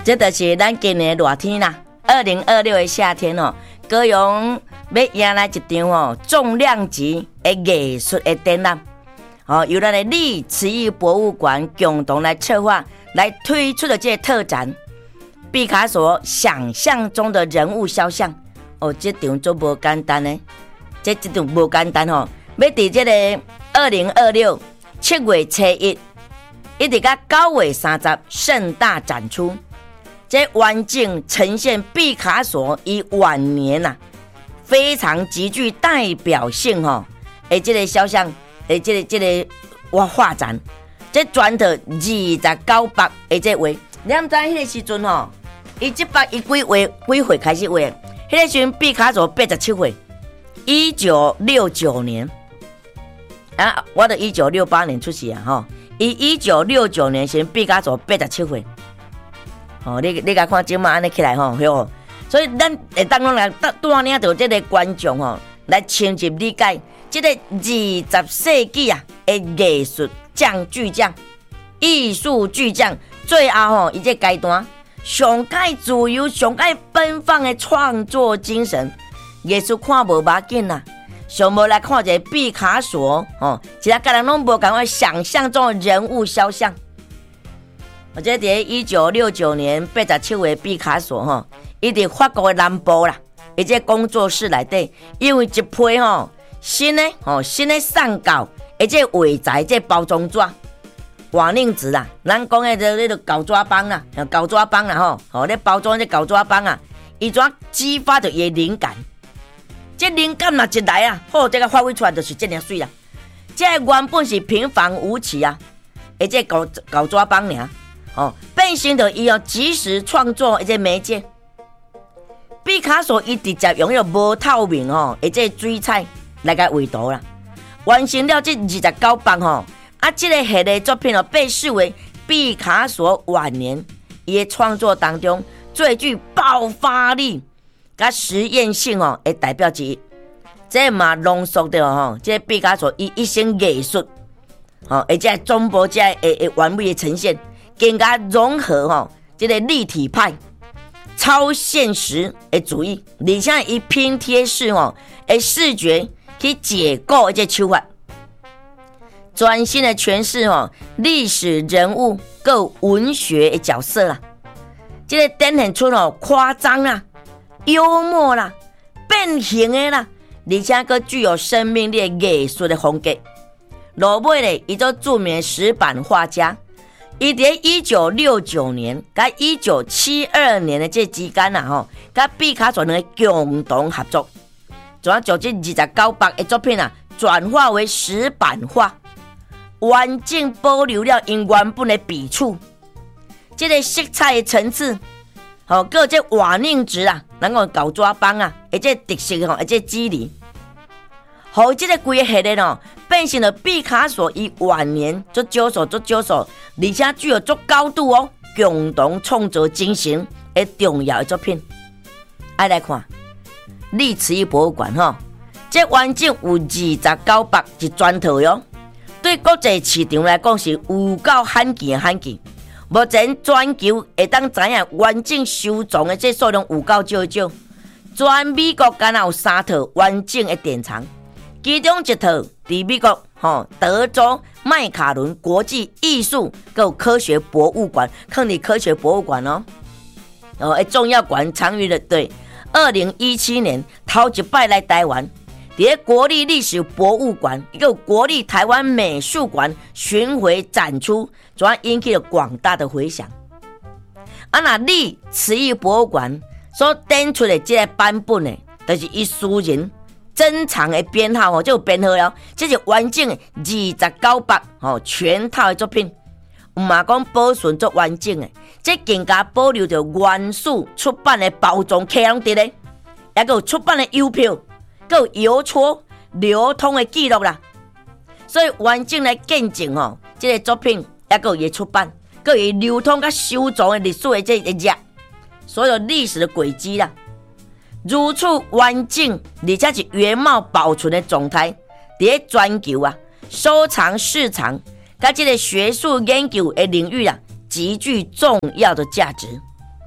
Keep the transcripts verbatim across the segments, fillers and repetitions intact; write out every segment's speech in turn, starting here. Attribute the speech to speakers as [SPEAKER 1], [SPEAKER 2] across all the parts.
[SPEAKER 1] 这就是咱今年的热天啦。二零二六的夏天哦，高雄要迎来一场哦重量级的艺术的展览，哦，由咱的历慈艺博物馆共同来策划来推出的这个特展，毕卡索想象中的人物肖像。哦，这场做无简单呢，这这场无简单哦，要伫这个二零二六七月初一，一直到九月三十盛大展出。这完整呈现毕卡索以晚年啊，非常极具代表性吼、哦，诶，这个肖像，诶，这个这个画画展，这全套二十九百的这画，你毋知迄个时阵吼，伊一百一几画几岁开始画？迄个时阵毕卡索八十七岁，一九六九年啊，我的一九六八年出世啊吼，伊一九六九年时毕卡索八十七岁。哦，你你甲看即马安尼起来吼，吼，所以咱会当拢来带领到这个观众吼，来深入理解这个二十世纪啊的艺术匠巨匠、艺术巨匠，最后吼伊这阶段上界自由、上界奔放的创作精神，艺术看无要紧啦，上无来看一个毕卡索哦，其他个人拢无感觉想象中的人物肖像。我这在一九六九年八十七岁毕卡索吼，伊伫法国的南部啦，伊这工作室内底，因为一批吼新的吼新的上稿，而且画材这包装纸、瓦楞纸啦，咱讲的这个胶纸板啦，胶纸板啦吼，吼咧包装这胶纸板啊，伊怎激发着伊的灵感？这灵感若一来啊，好，这个发挥出来就是这样水啦。这原本是平凡无奇啊，而且胶胶纸板尔。哦，变成着伊用即时创作一个媒介。毕卡索伊直接用迄个无透明吼，一个水彩来个画图啦，完成了这二十九版吼。啊，这个系列作品哦，被视为毕卡索晚年伊的创作当中最具爆发力、甲实验性哦的代表之一。这嘛浓缩着吼，这毕卡索伊一生艺术，哦，而且总部这会会完美的呈现。更加融合吼、哦，这个立体派、超现实的主义，而且以拼贴式哦的视觉去解构这手法，专心的诠释哦历史人物跟文学的角色啦，这个展现出哦夸张啦、幽默啦、变形的啦，而且个具有生命力的艺术的风格。落尾咧，伊做著名的石板画家。伊在一九六九年跟一九七二年的这之间啊，吼，跟毕卡索两个共同合作，将将这二十九版的作品啊，转化为石板画，完整保留了因原本的笔触，这个色彩的层次，吼，还有这瓦楞纸啊，咱讲胶纸板啊，而且特色吼，而且肌理，好，这个规个系列哦。变成了毕卡索伊晚年做少数做少数，而且具有足高度哦共同创作精神的重要的作品。爱来看历慈艺博物馆吼，这完整有二十九百一全套哟，对国际市场来讲是有够罕见的罕见。目前全球会当知影完整收藏的这数量有够少少，全美国敢若有三套完整的典藏。其中一套在美国吼德州麦卡伦国际艺术跟科学博物馆，肯定科学博物馆哦，哦，重要馆参与了对，二零一七年头一摆来台湾，在国立历史博物馆一个国立台湾美术馆巡回展出，主要引起了广大的回响。啊，那历慈艺博物馆所展出的这个版本呢，就是伊私人。珍藏的编号哦，就有编号了，这是完整的二十九版哦，全套的作品，唔嘛讲保存做完整的，这更加保留着原始出版的包装刻拢伫咧，也有出版的邮票，还有邮戳流通的记录啦，所以完整来见证哦，这个作品也有伊出版，还有流通甲收藏的历史的这一页，所有历史的轨迹啦。如此完整，而且是原貌保存的状态，在全球啊收藏市场，甲这个学术研究的领域啊，极具重要的价值。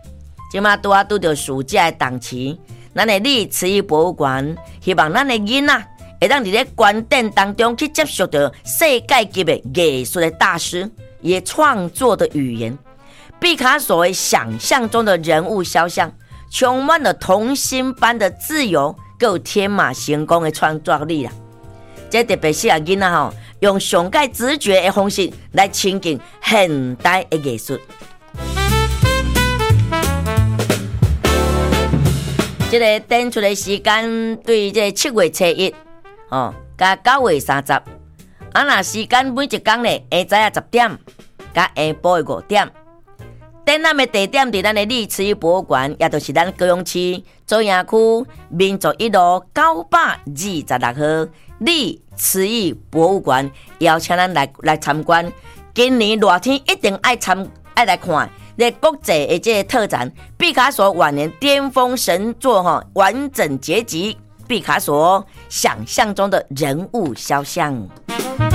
[SPEAKER 1] 即马拄啊拄着暑假的档期，咱的历慈义博物馆希望咱的囡仔会当伫咧观点当中去接触到世界级的艺术的大师，也创作的语言。毕卡索想象中的人物肖像，充满了童心般的自由，还有天马行空的创作力啦。这特别适合囡仔吼，用上界直觉的方式来亲近现代的艺术。这个展出的时间对这七月初一哦，加九月三十。啊，那时间每一天呢，下早啊十点，加下晡的五点。展览的地点伫咱的历慈义博物馆，也就是咱高雄市左营区民族一路九百二十六号历慈义博物馆，邀请咱来来参观。今年热天一定爱参爱来看。咧国际的这个特展，毕卡索晚年巅峰神作哈完整结集，毕卡索想象中的人物肖像。